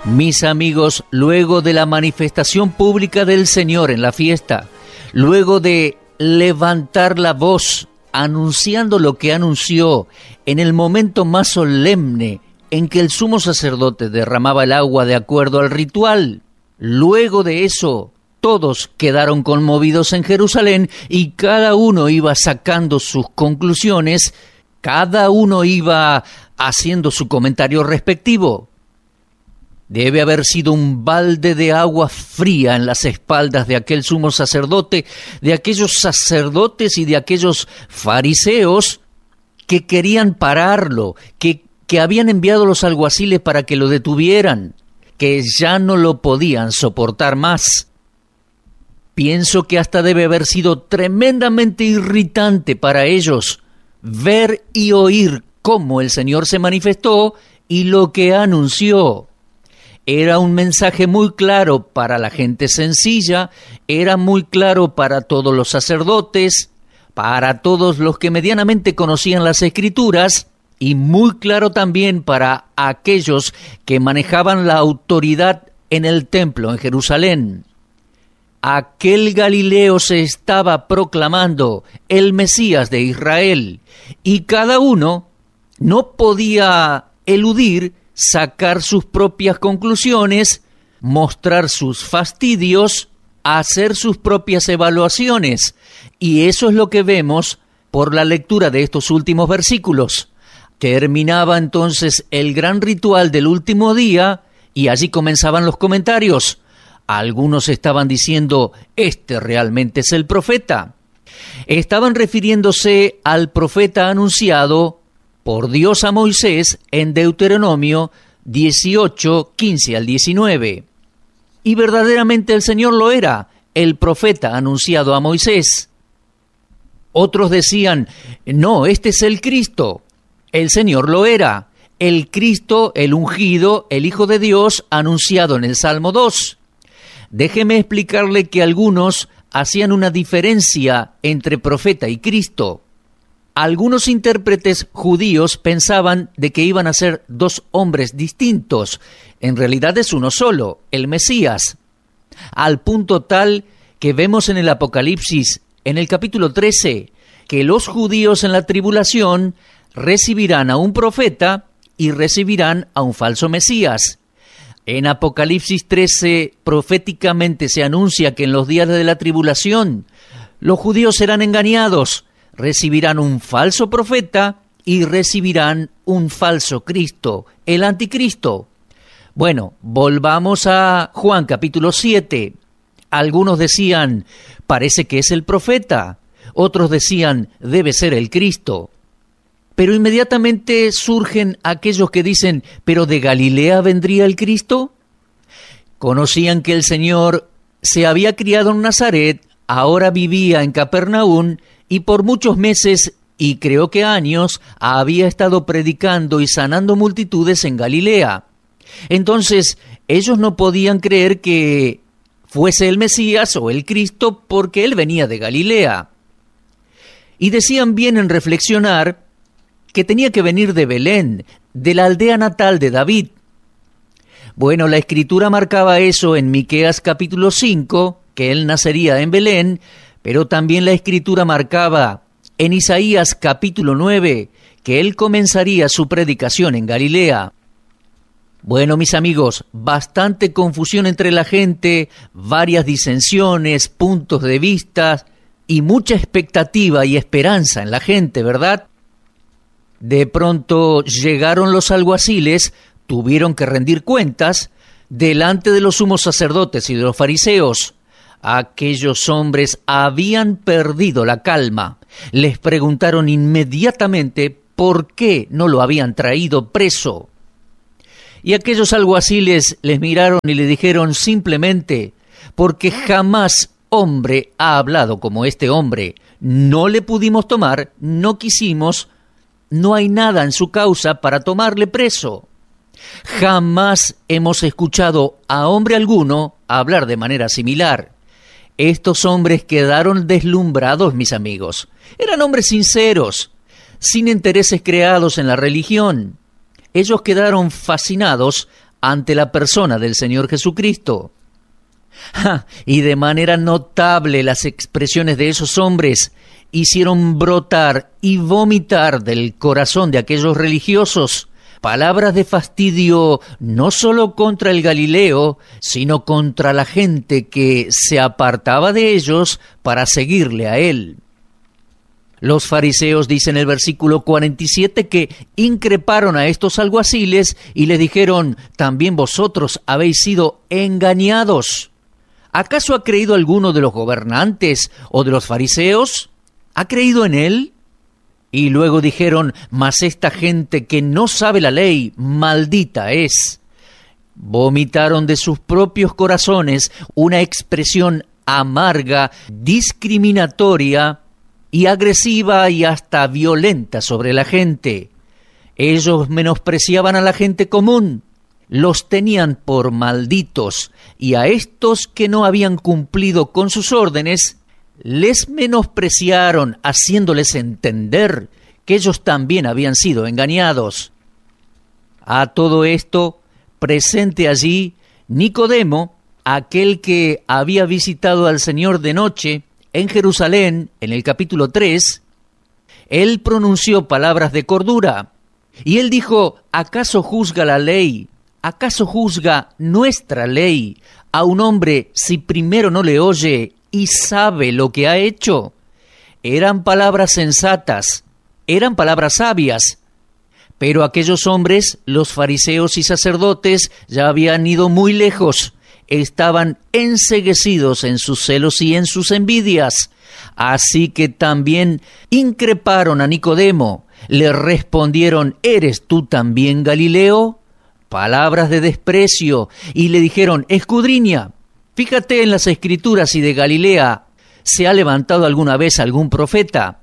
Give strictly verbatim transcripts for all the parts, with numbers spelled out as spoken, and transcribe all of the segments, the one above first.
Mis amigos, luego de la manifestación pública del Señor en la fiesta, luego de levantar la voz anunciando lo que anunció en el momento más solemne en que el sumo sacerdote derramaba el agua de acuerdo al ritual, luego de eso todos quedaron conmovidos en Jerusalén y cada uno iba sacando sus conclusiones, cada uno iba haciendo su comentario respectivo. Debe haber sido un balde de agua fría en las espaldas de aquel sumo sacerdote, de aquellos sacerdotes y de aquellos fariseos que querían pararlo, que, que habían enviado los alguaciles para que lo detuvieran, que ya no lo podían soportar más. Pienso que hasta debe haber sido tremendamente irritante para ellos ver y oír cómo el Señor se manifestó y lo que anunció. Era un mensaje muy claro para la gente sencilla, era muy claro para todos los sacerdotes, para todos los que medianamente conocían las Escrituras, y muy claro también para aquellos que manejaban la autoridad en el templo en Jerusalén. Aquel Galileo se estaba proclamando el Mesías de Israel, y cada uno no podía eludir sacar sus propias conclusiones, mostrar sus fastidios, hacer sus propias evaluaciones. Y eso es lo que vemos por la lectura de estos últimos versículos. Terminaba entonces el gran ritual del último día y allí comenzaban los comentarios. Algunos estaban diciendo, este realmente es el profeta. Estaban refiriéndose al profeta anunciado por Dios a Moisés en Deuteronomio dieciocho, quince al diecinueve. Y verdaderamente el Señor lo era, el profeta anunciado a Moisés. Otros decían, no, este es el Cristo. El Señor lo era, el Cristo, el ungido, el Hijo de Dios, anunciado en el Salmo dos. Déjeme explicarle que algunos hacían una diferencia entre profeta y Cristo. Algunos intérpretes judíos pensaban de que iban a ser dos hombres distintos. En realidad es uno solo, el Mesías. Al punto tal que vemos en el Apocalipsis, en el capítulo trece, que los judíos en la tribulación recibirán a un profeta y recibirán a un falso Mesías. En Apocalipsis trece proféticamente se anuncia que en los días de la tribulación los judíos serán engañados, recibirán un falso profeta y recibirán un falso Cristo, el anticristo. Bueno, volvamos a Juan capítulo siete. Algunos decían, parece que es el profeta. Otros decían, debe ser el Cristo. Pero inmediatamente surgen aquellos que dicen, ¿pero de Galilea vendría el Cristo? Conocían que el Señor se había criado en Nazaret, ahora vivía en Capernaum, y por muchos meses, y creo que años, había estado predicando y sanando multitudes en Galilea. Entonces, ellos no podían creer que fuese el Mesías o el Cristo porque él venía de Galilea. Y decían bien en reflexionar que tenía que venir de Belén, de la aldea natal de David. Bueno, la Escritura marcaba eso en Miqueas capítulo cinco, que él nacería en Belén, pero también la Escritura marcaba en Isaías capítulo nueve que él comenzaría su predicación en Galilea. Bueno, mis amigos, bastante confusión entre la gente, varias disensiones, puntos de vista y mucha expectativa y esperanza en la gente, ¿verdad? De pronto llegaron los alguaciles, tuvieron que rendir cuentas delante de los sumos sacerdotes y de los fariseos. Aquellos hombres habían perdido la calma. Les preguntaron inmediatamente por qué no lo habían traído preso. Y aquellos alguaciles les miraron y le dijeron simplemente, porque jamás hombre ha hablado como este hombre. No le pudimos tomar, no quisimos, no hay nada en su causa para tomarle preso. Jamás hemos escuchado a hombre alguno hablar de manera similar. Estos hombres quedaron deslumbrados, mis amigos. Eran hombres sinceros, sin intereses creados en la religión. Ellos quedaron fascinados ante la persona del Señor Jesucristo. ¡Ja! Y de manera notable las expresiones de esos hombres hicieron brotar y vomitar del corazón de aquellos religiosos palabras de fastidio no solo contra el Galileo, sino contra la gente que se apartaba de ellos para seguirle a él. Los fariseos, dice en el versículo cuarenta y siete, que increparon a estos alguaciles y les dijeron: también vosotros habéis sido engañados. ¿Acaso ha creído alguno de los gobernantes o de los fariseos? ¿Ha creído en él? Y luego dijeron: mas esta gente que no sabe la ley, maldita es. Vomitaron de sus propios corazones una expresión amarga, discriminatoria y agresiva y hasta violenta sobre la gente. Ellos menospreciaban a la gente común, los tenían por malditos, y a estos que no habían cumplido con sus órdenes, les menospreciaron, haciéndoles entender que ellos también habían sido engañados. A todo esto, presente allí, Nicodemo, aquel que había visitado al Señor de noche en Jerusalén, en el capítulo tres, él pronunció palabras de cordura, y él dijo: ¿acaso juzga la ley? ¿Acaso juzga nuestra ley a un hombre si primero no le oye y sabe lo que ha hecho? Eran palabras sensatas, eran palabras sabias, pero aquellos hombres, los fariseos y sacerdotes, ya habían ido muy lejos, estaban enceguecidos en sus celos y en sus envidias, así que también increparon a Nicodemo, le respondieron: ¿eres tú también Galileo? Palabras de desprecio, y le dijeron: escudriña, fíjate en las Escrituras si de Galilea se ha levantado alguna vez algún profeta.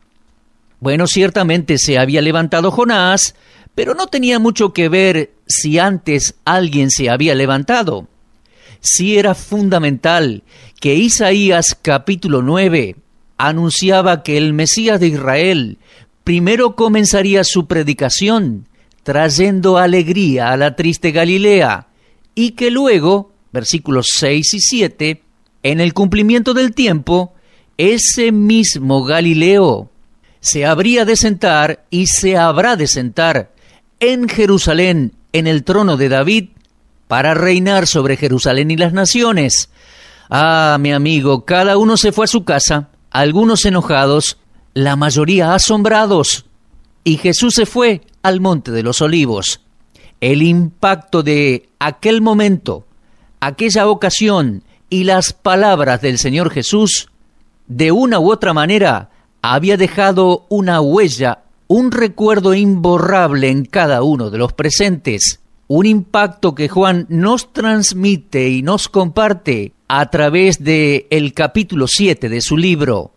Bueno, ciertamente se había levantado Jonás, pero no tenía mucho que ver si antes alguien se había levantado. Sí era fundamental que Isaías capítulo nueve anunciaba que el Mesías de Israel primero comenzaría su predicación trayendo alegría a la triste Galilea, y que luego, versículos seis y siete, en el cumplimiento del tiempo, ese mismo Galileo se habría de sentar y se habrá de sentar en Jerusalén, en el trono de David, para reinar sobre Jerusalén y las naciones. Ah, mi amigo, cada uno se fue a su casa, algunos enojados, la mayoría asombrados, y Jesús se fue al Monte de los Olivos. El impacto de aquel momento, aquella ocasión y las palabras del Señor Jesús, de una u otra manera, había dejado una huella, un recuerdo imborrable en cada uno de los presentes. Un impacto que Juan nos transmite y nos comparte a través de el capítulo siete de su libro.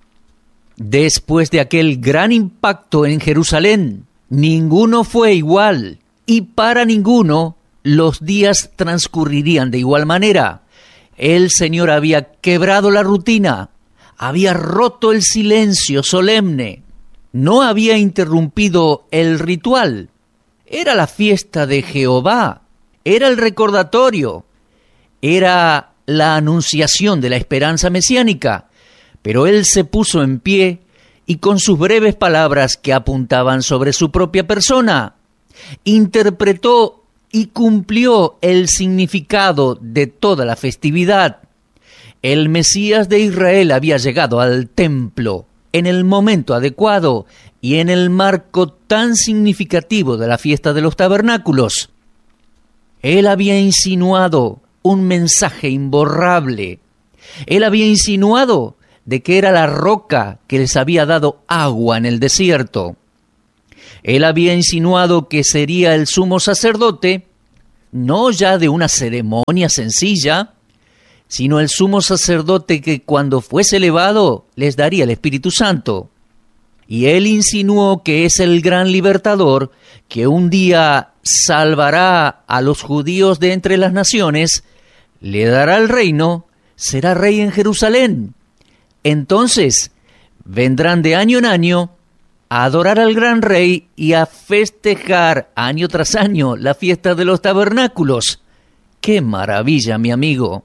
Después de aquel gran impacto en Jerusalén, ninguno fue igual, y para ninguno los días transcurrirían de igual manera. El Señor había quebrado la rutina, había roto el silencio solemne, no había interrumpido el ritual. Era la fiesta de Jehová, era el recordatorio, era la anunciación de la esperanza mesiánica, pero Él se puso en pie y con sus breves palabras que apuntaban sobre su propia persona, interpretó y cumplió el significado de toda la festividad. El Mesías de Israel había llegado al templo en el momento adecuado y en el marco tan significativo de la fiesta de los tabernáculos. Él había insinuado un mensaje imborrable. Él había insinuado de que era la roca que les había dado agua en el desierto. Él había insinuado que sería el sumo sacerdote, no ya de una ceremonia sencilla, sino el sumo sacerdote que cuando fuese elevado les daría el Espíritu Santo. Y él insinuó que es el gran libertador que un día salvará a los judíos de entre las naciones, le dará el reino, será rey en Jerusalén. Entonces vendrán de año en año a adorar al gran rey y a festejar año tras año la fiesta de los tabernáculos. ¡Qué maravilla, mi amigo!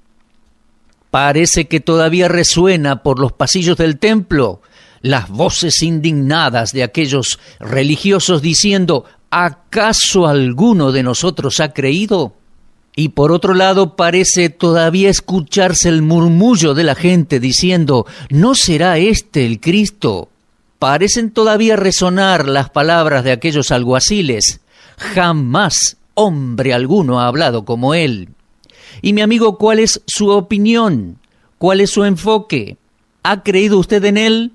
Parece que todavía resuena por los pasillos del templo las voces indignadas de aquellos religiosos diciendo: ¿acaso alguno de nosotros ha creído? Y por otro lado parece todavía escucharse el murmullo de la gente diciendo: ¿no será este el Cristo? Parecen todavía resonar las palabras de aquellos alguaciles: jamás hombre alguno ha hablado como él. Y mi amigo, ¿cuál es su opinión? ¿Cuál es su enfoque? ¿Ha creído usted en él?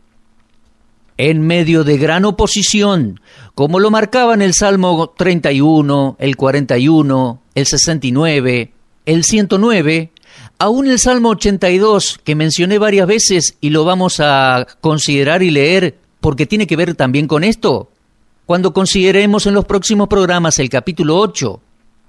En medio de gran oposición, como lo marcaban el Salmo treinta y uno, el cuarenta y uno, el sesenta y nueve, el ciento nueve, aún el Salmo ochenta y dos, que mencioné varias veces y lo vamos a considerar y leer porque tiene que ver también con esto, cuando consideremos en los próximos programas el capítulo ocho.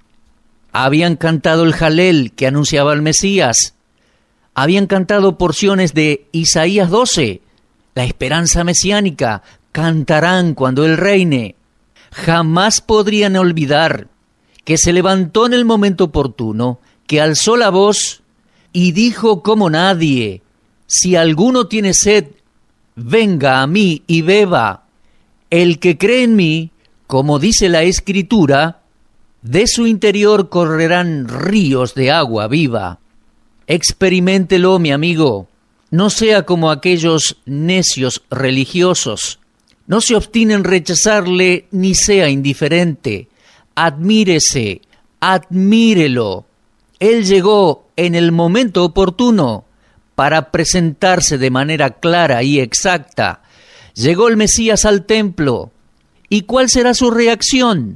Habían cantado el Jalel, que anunciaba al Mesías. Habían cantado porciones de Isaías doce, la esperanza mesiánica, cantarán cuando Él reine. Jamás podrían olvidar que se levantó en el momento oportuno, que alzó la voz y dijo como nadie: si alguno tiene sed, venga a mí y beba. El que cree en mí, como dice la Escritura, de su interior correrán ríos de agua viva. Experiméntelo, mi amigo. No sea como aquellos necios religiosos. No se obstine en rechazarle ni sea indiferente. Admírese, admírelo. Él llegó en el momento oportuno para presentarse de manera clara y exacta. Llegó el Mesías al templo. ¿Y cuál será su reacción?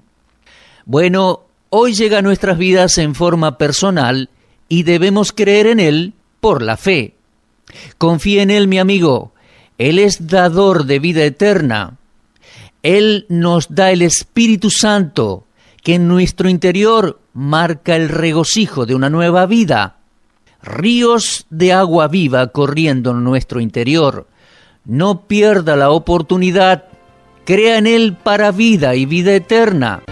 Bueno, hoy llega a nuestras vidas en forma personal y debemos creer en Él por la fe. Confía en Él, mi amigo. Él es dador de vida eterna. Él nos da el Espíritu Santo, que en nuestro interior marca el regocijo de una nueva vida. Ríos de agua viva corriendo en nuestro interior. No pierda la oportunidad. Crea en Él para vida y vida eterna.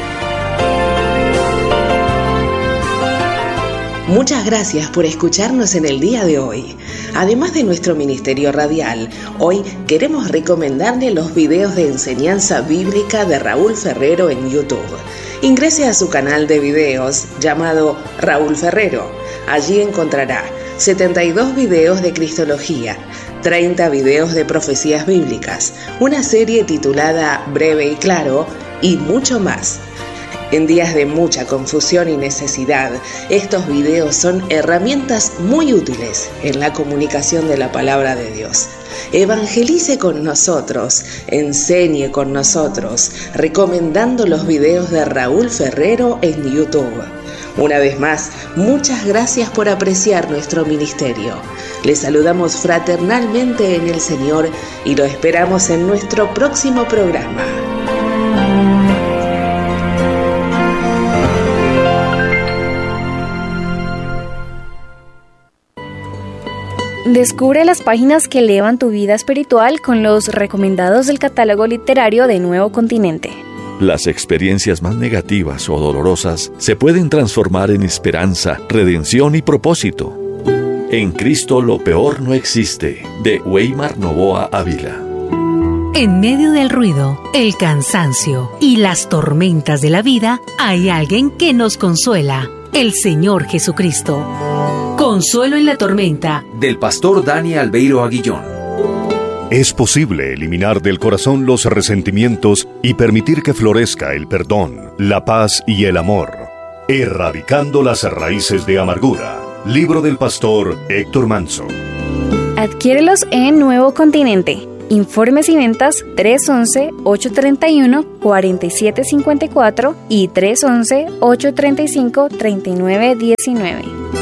Muchas gracias por escucharnos en el día de hoy. Además de nuestro ministerio radial, hoy queremos recomendarle los videos de enseñanza bíblica de Raúl Ferrero en YouTube. Ingrese a su canal de videos llamado Raúl Ferrero. Allí encontrará setenta y dos videos de Cristología, treinta videos de profecías bíblicas, una serie titulada Breve y Claro y mucho más. En días de mucha confusión y necesidad, estos videos son herramientas muy útiles en la comunicación de la palabra de Dios. Evangelice con nosotros, enseñe con nosotros, recomendando los videos de Raúl Ferrero en YouTube. Una vez más, muchas gracias por apreciar nuestro ministerio. Les saludamos fraternalmente en el Señor y lo esperamos en nuestro próximo programa. Descubre las páginas que elevan tu vida espiritual con los recomendados del catálogo literario de Nuevo Continente. Las experiencias más negativas o dolorosas se pueden transformar en esperanza, redención y propósito. En Cristo lo peor no existe, de Weimar Novoa Ávila. En medio del ruido, el cansancio y las tormentas de la vida, hay alguien que nos consuela, el Señor Jesucristo. Consuelo en la tormenta, del pastor Dani Albeiro Aguillón. Es posible eliminar del corazón los resentimientos y permitir que florezca el perdón, la paz y el amor, erradicando las raíces de amargura. Libro del pastor Héctor Manso. Adquiérelos en Nuevo Continente. Informes y ventas tres once, ocho treinta y uno, cuarenta y siete cincuenta y cuatro y tres once, ocho treinta y cinco, treinta y nueve diecinueve.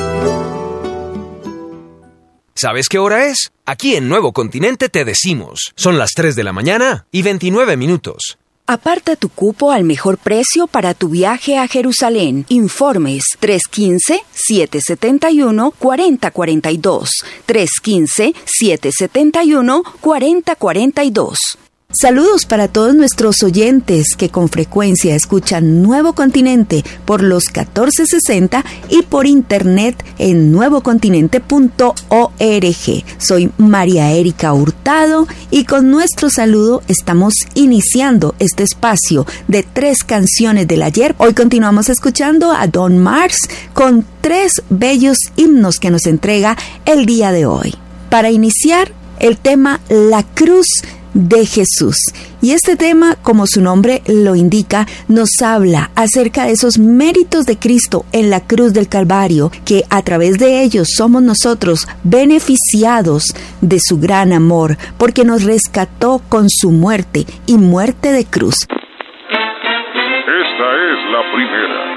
¿Sabes qué hora es? Aquí en Nuevo Continente te decimos. Son las tres de la mañana y veintinueve minutos. Aparta tu cupo al mejor precio para tu viaje a Jerusalén. Informes tres uno cinco, siete siete uno, cuatro cero cuatro dos. tres uno cinco, siete siete uno, cuatro cero cuatro dos. Saludos para todos nuestros oyentes que con frecuencia escuchan Nuevo Continente por los catorce sesenta y por internet en nuevo continente punto org. Soy María Erika Hurtado y con nuestro saludo estamos iniciando este espacio de tres canciones del ayer. Hoy continuamos escuchando a Don Mars con tres bellos himnos que nos entrega el día de hoy. Para iniciar, el tema La Cruz de Jesús. Y este tema, como su nombre lo indica, nos habla acerca de esos méritos de Cristo en la cruz del Calvario, que a través de ellos somos nosotros beneficiados de su gran amor, porque nos rescató con su muerte y muerte de cruz. Esta es la primera.